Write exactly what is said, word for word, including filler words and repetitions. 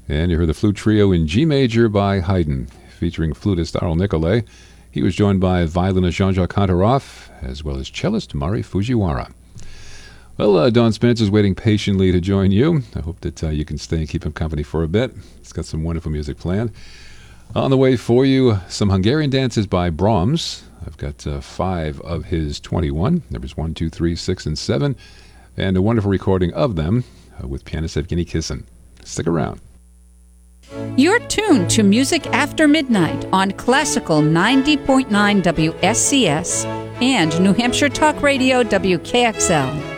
And you heard the flute trio in G major by Haydn, featuring flutist Arl Nicolay. He was joined by violinist Jean-Jacques Kantaroff, as well as cellist Mari Fujiwara. Well, uh, Don Spence is waiting patiently to join you. I hope that uh, you can stay and keep him company for a bit. He's got some wonderful music planned. On the way for you, some Hungarian dances by Brahms. I've got uh, five of his twenty-one, numbers one, two, three, six, and seven, and a wonderful recording of them uh, with pianist Evgeny Kissin. Stick around. You're tuned to Music After Midnight on Classical ninety point nine W S C S and New Hampshire Talk Radio W K X L.